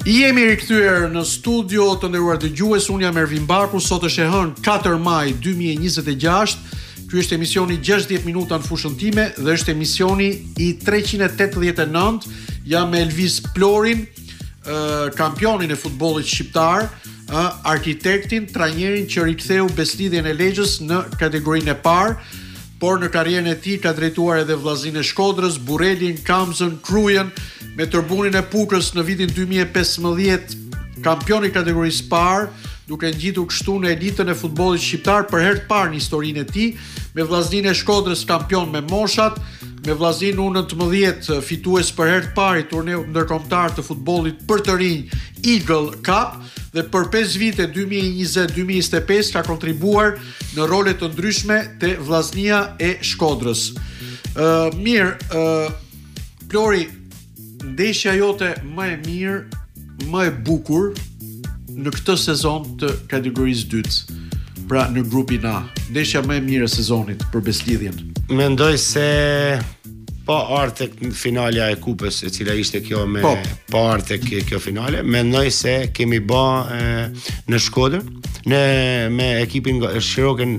Jemi rikthyer në studio të nderuar dëgjues, unë jam Ervin Barku, sot është e hënë 4 maj 2026. Ky është emisioni 60 minuta në fushën time dhe është emisioni i 389. Jam me Elvis Plorin, kampionin e futbollit shqiptar, arkitektin, trajnerin që riktheu Beslidhjen e Lezhës në kategorinë e parë, por në karrierën e tij ka drejtuar edhe vllaznin e Shkodrës, Burrelin, Kamzën, Krujen, me Tërbunin e Pukrës në vitin 2015, kampion i kategorisë parë, duke ngjitur kështu në elitën e futbollit shqiptar për herë të parë në historinë e tij, me vllaznin e Shkodrës kampion me moshat, me vllaznin U19 fitues për herë të parë i turneut ndërkombëtar të futbollit për të rinj Eagle Cup, dhe për 5 vite 2020-2025 ka kontribuar në role të ndryshme te vllaznia e Shkodrës. Plori, ndeshja jote më e mirë, më e bukur në këtë sezon të kategorisë dytë, pra në grupin A, ndeshja më e mirë e sezonit për Beslidhjen. Mendoj se pa ardhur tek finalja e kupës, e cila ishte kjo me pa ardhur tek kjo finale, mendoj se kemi bë në Shkodër, me ekipin Shirokën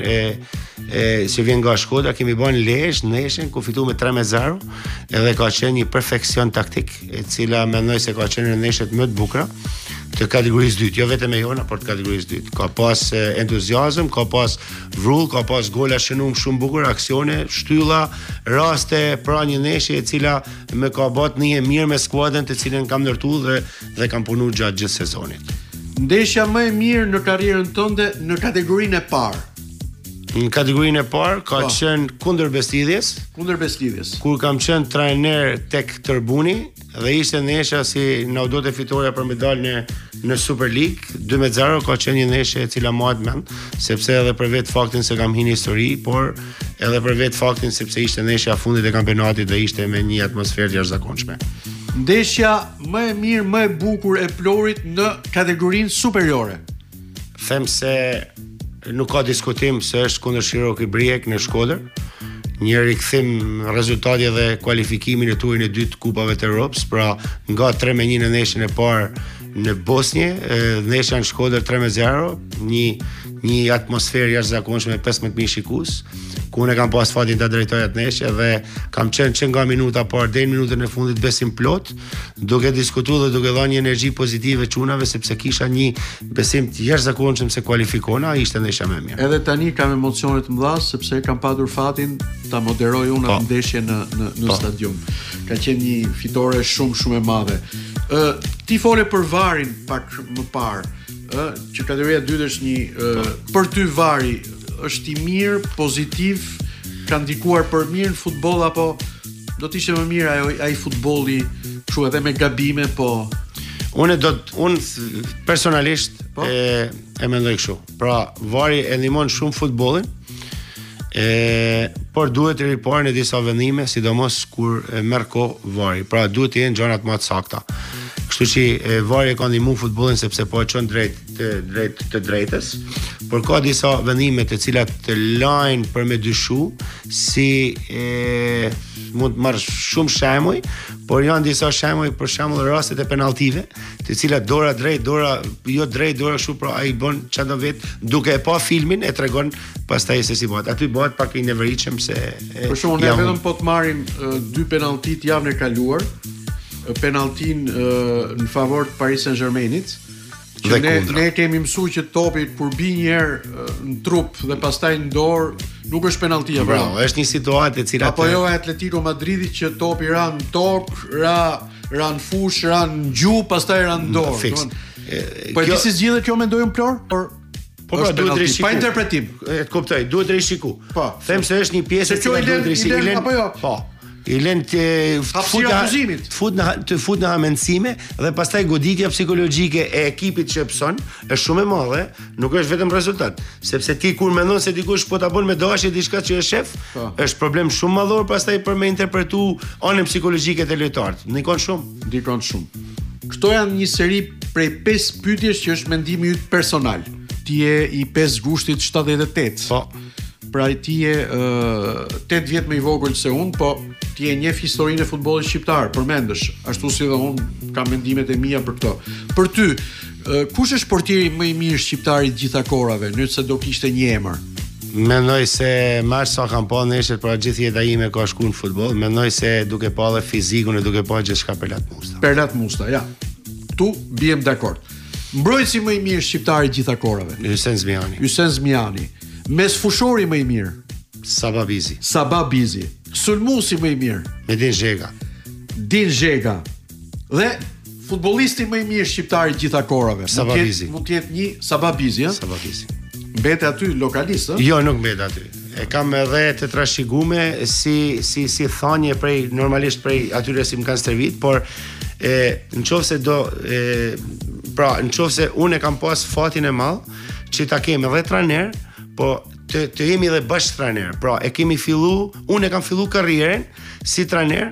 që vjen nga Shkodra, kemi bën Lezhë ndeshjen ku fituam me 3-0, edhe ka qenë një perfeksion taktik, e cila mendoj se ka qenë ndeshjet më të bukura të kategorisë dytë, jo vetëm e jona, por të kategorisë dytë. Ka pas entuziazëm, ka pas vrull, ka pas gola shënuar shumë bukur, aksione, shtylla, raste, pra një ndeshje e cila më ka bërë një mirë me skuadrën të cilën kam ndërtuar dhe kam punuar gjatë gjithë sezonit. Ndeshja më e mirë në karrierën tënde në kategorinë e parë. Në kategorinë e parë ka qenë kundër Beslidhjes. Kundër Beslidhjes. Kur kam qenë trajner tek Tërbuni dhe ishte ndeshja si na u dote fitoria për medalë në Super League, 2-0 ka qenë një ndeshje e cila më mend, sepse edhe për vetë faktin se kam hinë histori, por edhe për vetë faktin sepse ishte ndeshja e fundit e kampionatit dhe ishte me një atmosferë të jashtëzakonshme. Ndeshja më e mirë, më e bukur e Plorit në kategorinë superiore. Them se nuk ka diskutim se është kundër Shirokë Briek në Shkodër. Një rikthim rezultati dhe kualifikimin e turin e dytë kupave të Europës, pra nga 3-1 në ndeshjen e parë në Bosnjë, ndeshja në Shkodër 3-0, një atmosferë jashtëzakonshme me 15.000 shikues, ku unë kam pas fatin ta drejtoj atë ndeshje dhe kam qenë që nga minuta parë deri në minutën e fundit besim plot, duke diskutuar dhe duke dhënë një energji pozitive çunave, sepse kisha një besim të jashtëzakonshëm se kualifikona, ishte ndeshja më e mirë. Edhe tani kam emocione të mëdha sepse kam patur fatin ta moderoj unë atë ndeshje në stadium. Ka qenë një fitore shumë e madhe. Ti fole për VAR-in pak më parë, që kategoria e dytë është një për ty VAR-i është i mirë, pozitiv, ka ndikuar për mirë në futboll, apo do të ishte më mirë ai futbolli kështu edhe me gabime, po unë personalisht e mendoj kështu. Pra VAR-i e ndihmon shumë futbollin, por duhet të riparë në disa vendime, sidomos kur merr kohë VAR-i. Pra duhet të jenë gjanat më të sakta. Kështu që VAR-i ka ndihmuar futbollin sepse po e çon drejt të drejtës, por ka disa vendime të cilat të lajnë për me dyshu, si mund të marrë shumë shembuj, por janë disa shembuj, për shembull rastet e penaltive, të cilat dora drejt, dora jo drejt, dora kështu, pra ai bën çfarë do vet, duke e pa filmin e tregon pastaj se si bëhet. Aty bëhet pak i nevoritshëm se për shembull ne vetëm po të marrim 2 penalltit javën e kaluar, penalltin në favor të Paris Saint-Germainit, që ne kemi mësuar që topi kur bie një herë në trup dhe pastaj në dorë nuk është penallti apo. Bravo, është një situatë e cila apo jo Atletico Madridit që topi ra në tokë, ra në fush, ra në gjuhë, pastaj ra në dorë. Po ti si zgjidhet kjo mendoj unë Plor? Po duhet të rishiku. Pa interpretim. E kuptoj, duhet të rishiku. Po. Them se është një pjesë që duhet të rishiku. Apo jo? Po. I lën të fut në amendsime dhe pastaj goditja psikologjike e ekipit që pëson është shumë e madhe, nuk është vetëm rezultat, sepse ti kur mendon se dikush po ta bën me dashje diçka që është shef, është problem shumë madhor pastaj për me interpretu anën psikologjike të lojtarit. Ndikon shumë. Këto janë një seri prej 5 pyetjesh që është mendimi yt personal. Ti je i 5 gushtit 78. Po. Pra ti je 8 vjet më i vogël se unë, po ti e njeh historinë e futbollit shqiptar, përmendesh, ashtu si dhe unë kam mendimet e mia për këto. Për ty, kush është portieri më i mirë shqiptar i gjitha kohërave, nëse do kishte një emër? Mendoj se marrë sa kam pa nesër për gjithë jeta ime ka shku në futboll, mendoj se duke pa dhe fizikun e duke pa gjithçka Perlat Musta. Perlat Musta, ja. Tu biem dakord. Mbrojtësi më i mirë shqiptar i gjitha kohërave? Ysen Zmiani. Ysen Zmiani. Mes fushori më i mirë? Saba Bizi. Saba Bizi. Sulmuesi më i mirë? Medin Zhega. Din Zhega. Dhe futbollisti më i mirë shqiptar i gjitha kohërave? Saba Bizi. Mund të jetë një Saba Bizi, ja? Saba Bizi. Mbete aty lokalist, ë? Jo, nuk mbet aty. E kam edhe të trashëgume si thanje prej normalisht prej atyre si më kanë stërvit, por nëse unë e kam pas fatin e madh që ta kem edhe trajner, po të jemi edhe bashkë trajner. Pra, unë e kam fillu karrierën si trajner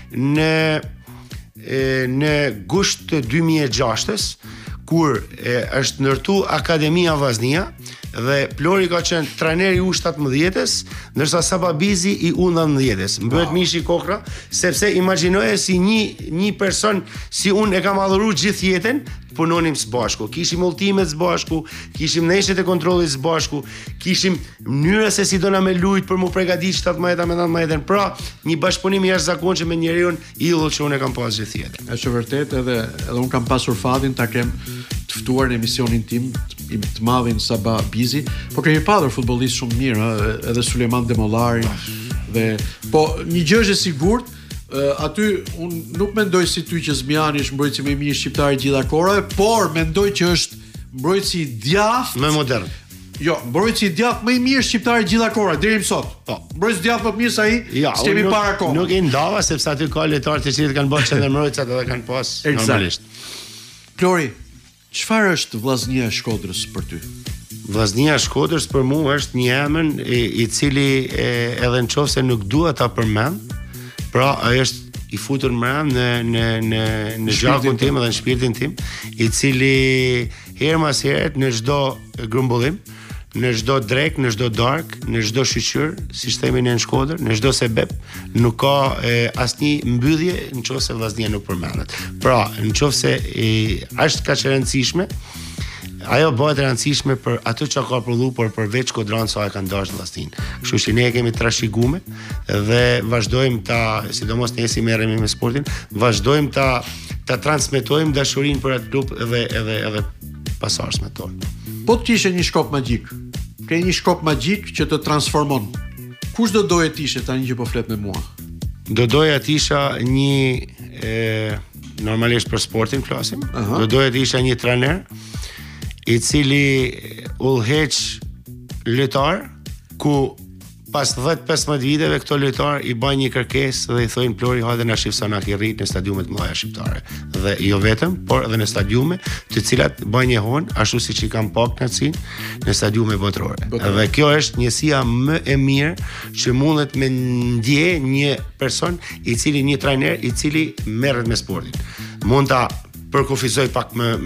në gusht të 2006-s, kur është ndërtu Akademia Vllaznia dhe Plori ka qenë trajneri u 17-s, ndërsa Saba Bizi i u 19-s. Mbëhet mishi kokra, sepse imagjinoje si një person si unë e kam adhuruar gjithë jetën, punonim së bashku, kishim ultimet së bashku, kishim neshjet e kontrollit së bashku, kishim mënyra se si dona me lujt për mu përgatit 17 me 19. Pra, një bashkëpunim i jashtëzakonshëm me njeriu i idhull që unë e kam pas gjithë jetën. Është vërtet, edhe unë kam pasur fatin ta kem të ftuar në emisionin tim të madhin Saba Bizi, por kemi pasur futbollist shumë mirë, edhe Sulejman Demollari dhe po një gjë është e sigurt, aty unë nuk mendoj si ty që Zmiani është mbrojtësi më i mirë shqiptar i gjitha kohërave, por mendoj që është mbrojtësi i djathtë më modern. Jo, mbrojtësi i djathtë më i mirë shqiptar i gjitha kohërave deri më sot. Po, mbrojtësi i djathtë më mirë se ai, s'kemi para kohë. Nuk i ndava sepse aty ka lojtarë të cilët kanë bërë çdo mbrojtësat edhe kanë pas normalisht. Plori, çfarë është Vllaznia e Shkodrës për ty? Vllaznia e Shkodrës për mua është një emër i cili edhe nëse nuk dua ta përmend, pra ai është i futur në gjakun tim dhe në shpirtin tim, i cili herë mas herë në çdo grumbullim, në çdo drek, në çdo dark, në çdo shoqyr, siç themi ne në Shkodër, në çdo sebeb, nuk ka asnjë mbyllje nëse Vllaznia nuk përmendet. Pra, nëse është kaq e rëndësishme, ajo bëhet e rëndësishme për ato që ka prodhu, por përveç Shkodran sa e kanë dashur Vllaznin. Kështu që ne kemi trashëgume dhe vazhdojmë sidomos ne si merremi me sportin, vazhdojmë ta transmetojmë dashurinë për atë klub edhe pasardhësmet tonë. Po të kishe një shkop magjik, ke një shkop magjik që të transformon, kush do doje të ishe tani që po flet me mua? Do doja të isha normalisht për sportin flasim, do doja të isha një trajner i cili udhëheq lojtar ku pas 10-15 viteve këto lojtar i bën një kërkesë dhe i thonë Plori hajde na shif sa na ke rrit në stadiumet mëdha shqiptare. Dhe jo vetëm, por edhe në stadiume të cilat bën një hon ashtu siç i kanë pak kënaqësinë në stadiume botërore. Dhe kjo është njësia më e mirë që mundet me ndje një person i cili një trajner i cili merret me sportin. Mund ta përkufizoj pak më